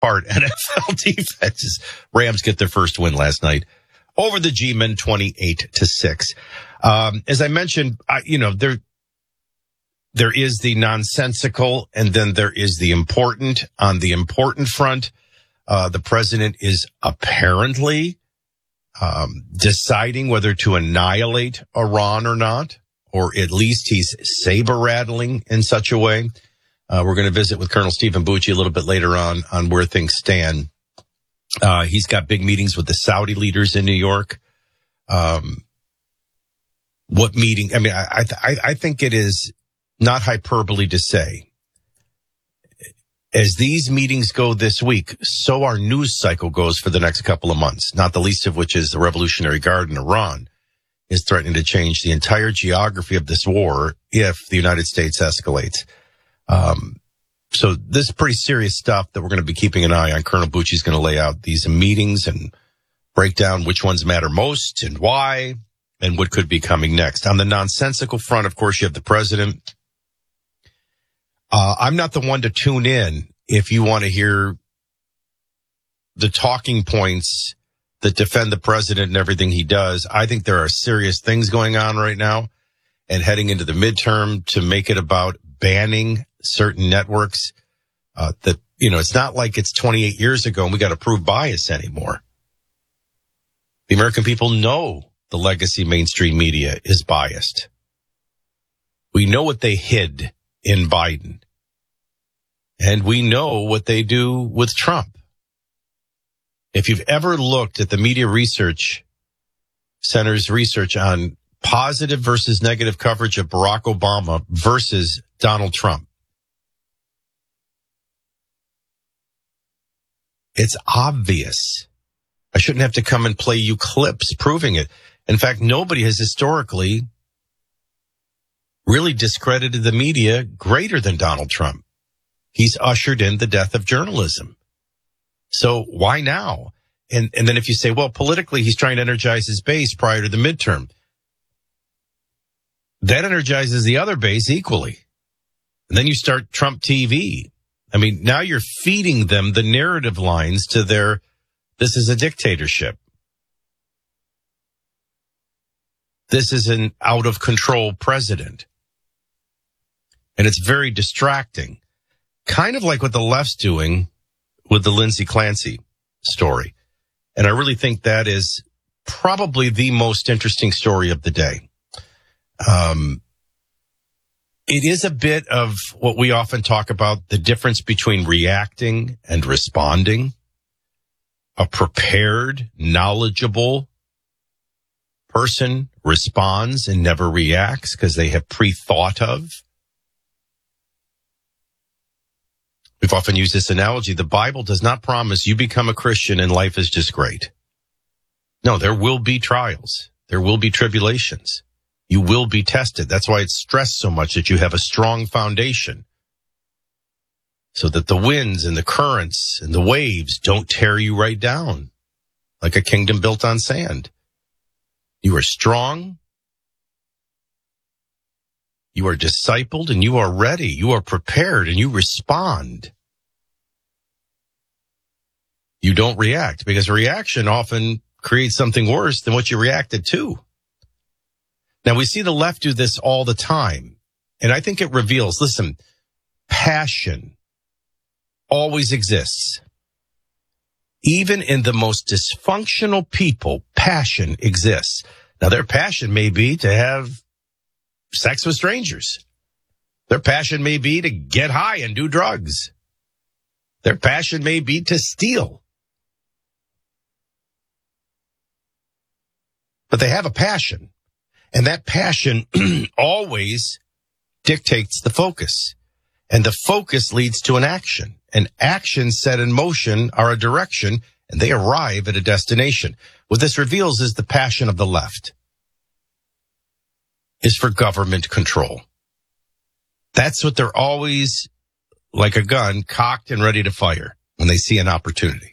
apart NFL defenses. Rams get their first win last night over the G-Men 28-6. As I mentioned, there is the nonsensical and then there is the important. On the important front, the president is apparently deciding whether to annihilate Iran or not, or at least he's saber-rattling in such a way. We're going to visit with Colonel Stephen Bucci a little bit later on where things stand. He's got big meetings with the Saudi leaders in New York. What meeting? I mean, I think it is not hyperbole to say, as these meetings go this week, so our news cycle goes for the next couple of months, not the least of which is the Revolutionary Guard in Iran is threatening to change the entire geography of this war if the United States escalates. So this is pretty serious stuff that we're going to be keeping an eye on. Colonel Bucci's going to lay out these meetings and break down which ones matter most and why and what could be coming next. On the nonsensical front, of course, you have the president. I'm not the one to tune in if you want to hear the talking points that defend the president and everything he does. I think there are serious things going on right now, and heading into the midterm to make it about banning certain networks that, it's not like it's 28 years ago and we got to prove bias anymore. The American people know the legacy mainstream media is biased. We know what they hid in Biden. And we know what they do with Trump. If you've ever looked at the Media Research Center's research on positive versus negative coverage of Barack Obama versus Donald Trump, it's obvious. I shouldn't have to come and play you clips proving it. In fact, nobody has historically really discredited the media greater than Donald Trump. He's ushered in the death of journalism. So why now? And then if you say, well, politically, he's trying to energize his base prior to the midterm, that energizes the other base equally. And then you start Trump TV. I mean, now you're feeding them the narrative lines to this is a dictatorship. This is an out of control president. And it's very distracting. Kind of like what the left's doing with the Lindsey Clancy story. And I really think that is probably the most interesting story of the day. It is a bit of what we often talk about, the difference between reacting and responding. A prepared, knowledgeable person responds and never reacts because they have pre-thought of. We've often used this analogy. The Bible does not promise you become a Christian and life is just great. No, there will be trials. There will be tribulations. You will be tested. That's why it's stressed so much that you have a strong foundation so that the winds and the currents and the waves don't tear you right down like a kingdom built on sand. You are strong. You are discipled and you are ready. You are prepared and you respond. You don't react because reaction often creates something worse than what you reacted to. Now, we see the left do this all the time, and I think it reveals, listen, passion always exists. Even in the most dysfunctional people, passion exists. Now, their passion may be to have sex with strangers. Their passion may be to get high and do drugs. Their passion may be to steal. But they have a passion. And that passion always dictates the focus. And the focus leads to an action. And actions set in motion are a direction, and they arrive at a destination. What this reveals is the passion of the left is for government control. That's what they're always, like a gun, cocked and ready to fire when they see an opportunity.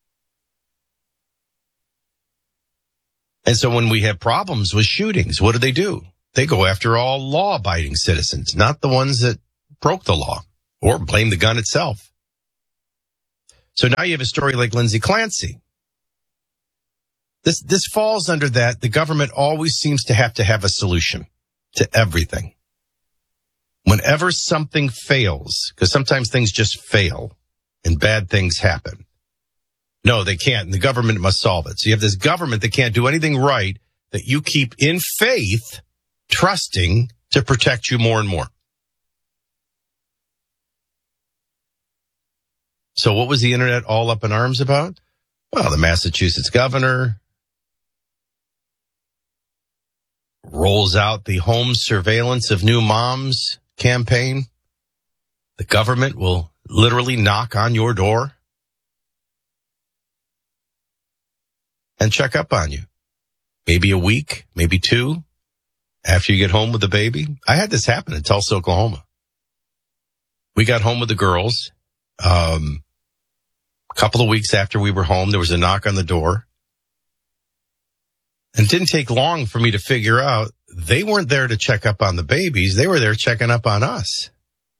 And so when we have problems with shootings, what do? They go after all law-abiding citizens, not the ones that broke the law or blame the gun itself. So now you have a story like Lindsay Clancy. This falls under that. The government always seems to have a solution to everything. Whenever something fails, because sometimes things just fail and bad things happen. No, they can't. And the government must solve it. So you have this government that can't do anything right, that you keep in faith, trusting to protect you more and more. So what was the internet all up in arms about? Well, the Massachusetts governor rolls out the home surveillance of new moms campaign. The government will literally knock on your door and check up on you. Maybe a week, maybe 2 after you get home with the baby. I had this happen in Tulsa, Oklahoma. We got home with the girls. A couple of weeks after we were home, there was a knock on the door. And it didn't take long for me to figure out they weren't there to check up on the babies. They were there checking up on us.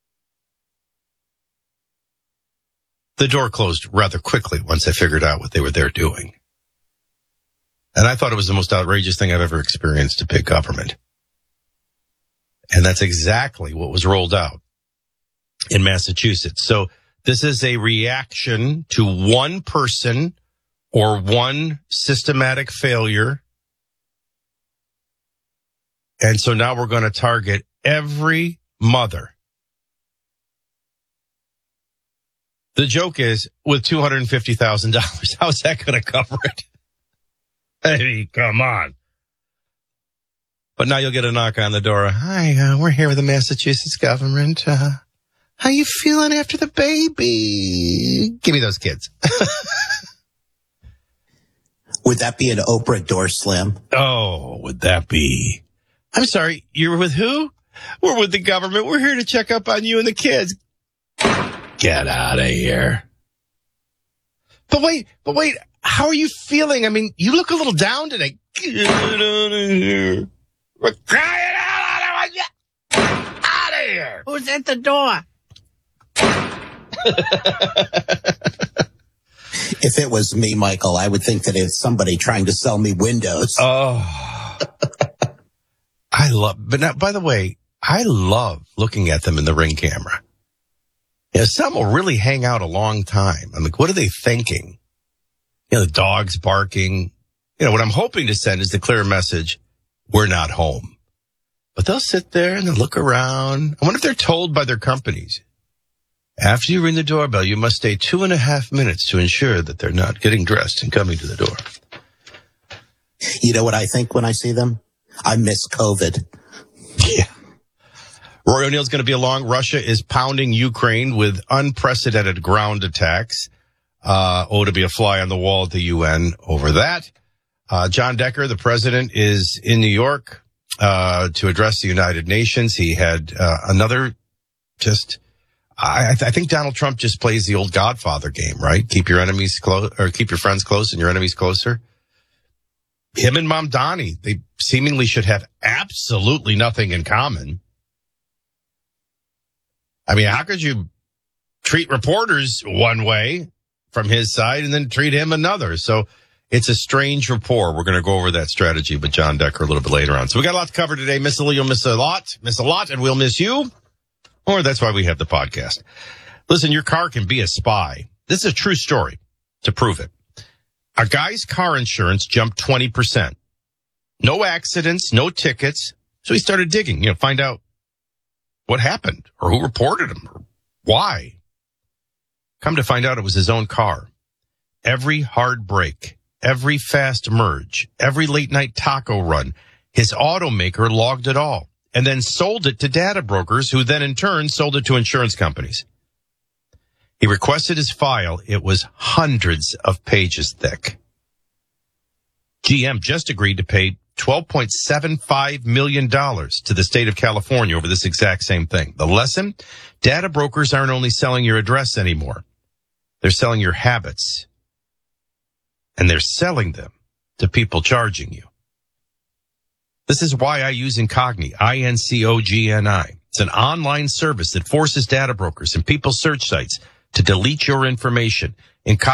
The door closed rather quickly once I figured out what they were there doing. And I thought it was the most outrageous thing I've ever experienced to big government. And that's exactly what was rolled out in Massachusetts. So this is a reaction to one person or one systematic failure. And so now we're going to target every mother. The joke is, with $250,000, how's that going to cover it? Hey, come on. But now you'll get a knock on the door. Hi, we're here with the Massachusetts government. How you feeling after the baby? Give me those kids. Would that be an Oprah door slam? Oh, would that be? I'm sorry, you're with who? We're with the government. We're here to check up on you and the kids. Get out of here. But wait, how are you feeling? I mean, you look a little down today. Get out of here. We're crying out of here. Who's at the door? If it was me, Michael, I would think that it's somebody trying to sell me windows. Oh, by the way, I love looking at them in the Ring camera. You know, some will really hang out a long time. I'm like, what are they thinking? You know, the dog's barking. You know, what I'm hoping to send is the clear message, we're not home. But they'll sit there and they'll look around. I wonder if they're told by their companies, after you ring the doorbell, you must stay 2.5 minutes to ensure that they're not getting dressed and coming to the door. You know what I think when I see them? I miss COVID. Yeah. Roy O'Neill's going to be along. Russia is pounding Ukraine with unprecedented ground attacks. To be a fly on the wall at the UN over that. John Decker, the president, is in New York to address the United Nations. He had another just... I think Donald Trump just plays the old Godfather game, right? Keep your enemies close, or keep your friends close and your enemies closer. Him and Mamdani, they seemingly should have absolutely nothing in common. I mean, how could you treat reporters one way from his side and then treat him another? So it's a strange rapport. We're going to go over that strategy with John Decker a little bit later on. So we got a lot to cover today. Miss a little, you'll miss a lot, and we'll miss you. Or that's why we have the podcast. Listen, your car can be a spy. This is a true story to prove it. A guy's car insurance jumped 20%. No accidents, no tickets. So he started digging, find out what happened or who reported him or why. Come to find out it was his own car. Every hard break, every fast merge, every late night taco run, his automaker logged it all. And then sold it to data brokers who then in turn sold it to insurance companies. He requested his file. It was hundreds of pages thick. GM just agreed to pay $12.75 million to the state of California over this exact same thing. The lesson? Data brokers aren't only selling your address anymore. They're selling your habits. And they're selling them to people charging you. This is why I use Incogni, INCOGNI. It's an online service that forces data brokers and people's search sites to delete your information. In